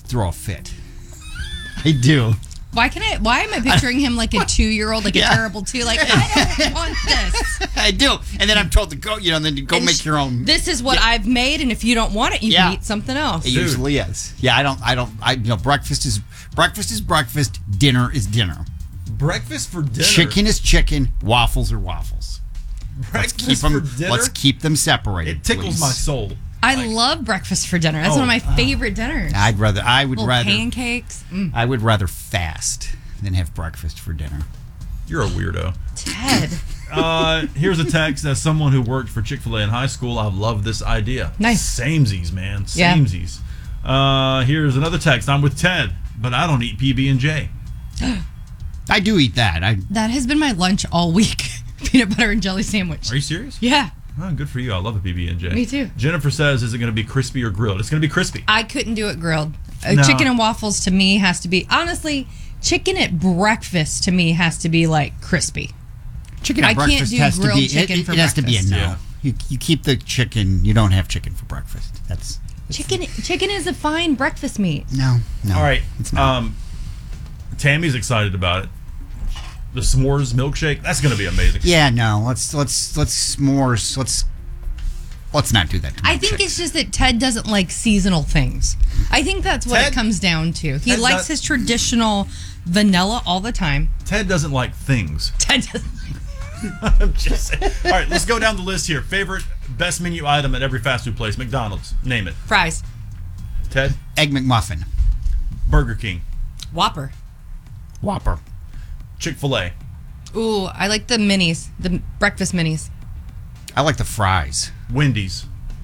throw a fit. I do. Why am I picturing him like a 2-year-old, like a terrible 2? Like, I don't want this. I do. And then I'm told to go, then you go make your own. This is what I've made, and if you don't want it, you can eat something else. It usually is. Yeah, breakfast is breakfast, dinner is dinner. Breakfast for dinner. Chicken is chicken, waffles are waffles. Breakfast for dinner? Let's keep them separated. It tickles my soul. I love breakfast for dinner. That's one of my favorite dinners. I would rather pancakes. I would rather fast than have breakfast for dinner. You're a weirdo. Ted. Here's a text as someone who worked for Chick-fil-A in high school. I love this idea. Nice. Samesies, man. Samesies. Yeah. Here's another text. I'm with Ted, but I don't eat PB&J. I do eat that. That has been my lunch all week. Peanut butter and jelly sandwich. Are you serious? Yeah. Oh, good for you. I love a PB&J. Me too. Jennifer says, is it going to be crispy or grilled? It's going to be crispy. I couldn't do it grilled. No. Chicken and waffles to me has to be, honestly, chicken at breakfast to me has to be like crispy. Chicken at breakfast has to be, it has to be a no. Yeah. You keep the chicken, you don't have chicken for breakfast. That's Chicken is a fine breakfast meat. No. All right. It's not. Tammy's excited about it. The s'mores milkshake, that's going to be amazing. Yeah, no. Let's s'mores. Let's not do that. I think it's just that Ted doesn't like seasonal things. I think that's what it comes down to. He likes his traditional vanilla all the time. Ted doesn't like things. Ted doesn't like I'm just saying. All right, let's go down the list here. Favorite best menu item at every fast food place. McDonald's. Name it. Fries. Ted? Egg McMuffin. Burger King. Whopper. Chick-fil-A. Ooh, I like the minis, the breakfast minis. I like the fries. Wendy's.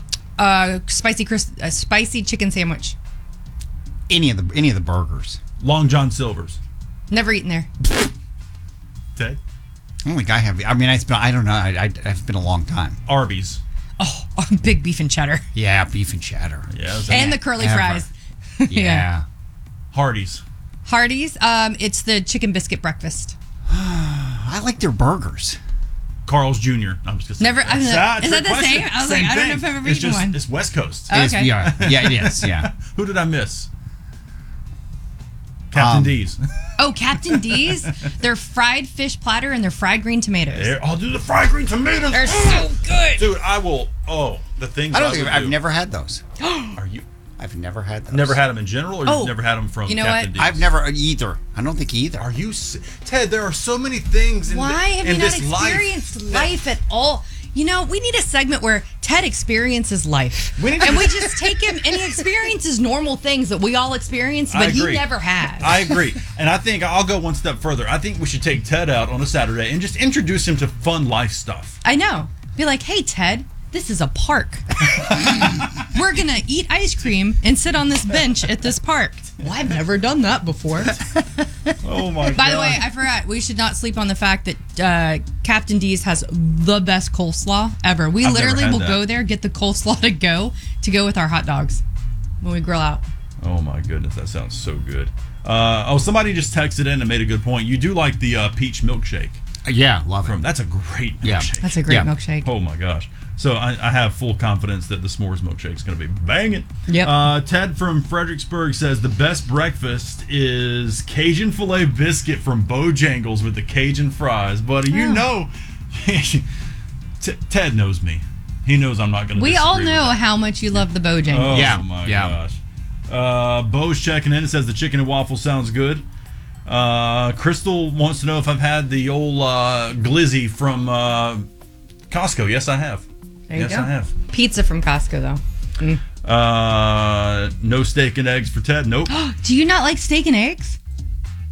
Spicy chicken sandwich. Any of the burgers. Long John Silver's. Never eaten there. Ted? I don't think I have. I mean, I don't know. It's been a long time. Arby's. Oh, big beef and cheddar. Yeah, beef and cheddar. Yeah. And the curly fries. Yeah. Hardee's. Hardee's. It's the chicken biscuit breakfast. I like their burgers. Carl's Jr. I'm just gonna say. Is that the same? I was like, I don't know if I've ever eaten one. It's West Coast. Okay. Yeah, it is. Yeah. Who did I miss? Captain D's. Oh, Captain D's. Their fried fish platter and their fried green tomatoes. I'll do the fried green tomatoes. They're so good. Dude, I will. Oh, the things I've never had those. Are you? I've never had those. Never had them in general, or you've never had them from Captain D's? I've never either. I don't think either. Are you, Ted? There are so many things in Why have you not this experienced life at all? You know, we need a segment where Ted experiences life. We just take him and he experiences normal things that we all experience, but he never has. I agree. And I think I'll go one step further. I think we should take Ted out on a Saturday and just introduce him to fun life stuff. I know. Be like, hey, Ted, this is a park. We're going to eat ice cream and sit on this bench at this park. Well, I've never done that before. Oh, my God. By the way, I forgot. We should not sleep on the fact that Captain D's has the best coleslaw ever. We literally will go there, get the coleslaw to go with our hot dogs when we grill out. Oh, my goodness. That sounds so good. Somebody just texted in and made a good point. You do like the peach milkshake. Yeah, love it. That's a great milkshake. Yeah. That's a great milkshake. Oh, my gosh. So I have full confidence that the s'mores milkshake is going to be banging. Yep. Ted from Fredericksburg says the best breakfast is Cajun filet biscuit from Bojangles with the Cajun fries. Buddy, you know, Ted knows me. He knows I'm not going to. We all know how much you love the Bojangles. Oh my gosh. Bo's checking in and says the chicken and waffle sounds good. Crystal wants to know if I've had the old glizzy from Costco. Yes, I have. There you go. I have. Pizza from Costco, though. No steak and eggs for Ted. Nope. Do you not like steak and eggs?